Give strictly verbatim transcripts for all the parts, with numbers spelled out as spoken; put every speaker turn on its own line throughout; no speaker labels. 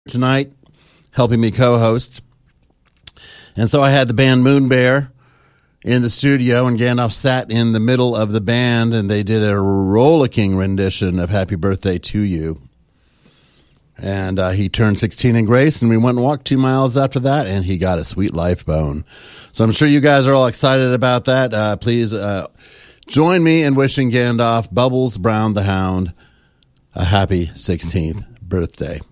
tonight, helping me co-host. And so I had the band Moon Bear in the studio, and Gandalf sat in the middle of the band, and they did a rollicking rendition of Happy Birthday to You. And uh, he turned sixteen in Grace, and we went and walked two miles after that, and he got a sweet life bone. So I'm sure you guys are all excited about that. Uh, please uh, join me in wishing Gandalf, Bubbles Brown the Hound, a happy sixteenth birthday.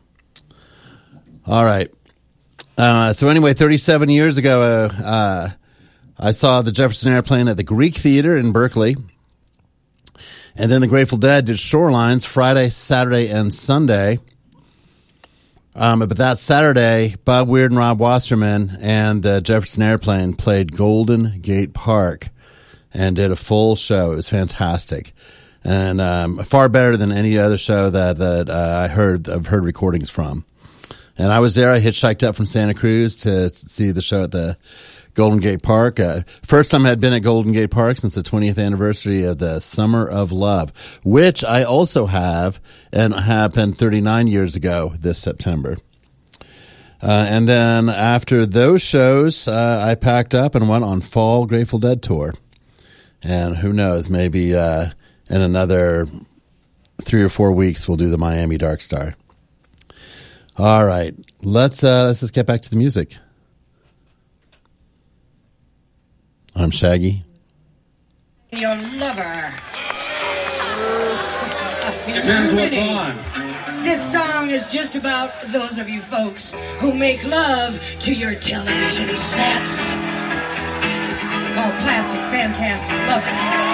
All right. Uh, so anyway, thirty-seven years ago, uh, uh, I saw the Jefferson Airplane at the Greek Theater in Berkeley. And then the Grateful Dead did Shorelines Friday, Saturday, and Sunday. Um, but that Saturday, Bob Weird and Rob Wasserman and the Jefferson Airplane played Golden Gate Park and did a full show. It was fantastic. And um, far better than any other show that, that uh, I heard, I've heard recordings from. And I was there. I hitchhiked up from Santa Cruz to see the show at the Golden Gate Park. Uh, first time I had been at Golden Gate Park since the twentieth anniversary of the Summer of Love, which I also have, and happened thirty-nine years ago this September. Uh, and then after those shows, uh, I packed up and went on Fall Grateful Dead tour. And who knows, maybe uh, in another three or four weeks, we'll do the Miami Dark Star. All right, let's uh, let's just get back to the music. I'm Shaggy.
Your lover.
Depends what's on.
This song is just about those of you folks who make love to your television sets. It's called Plastic Fantastic Lover.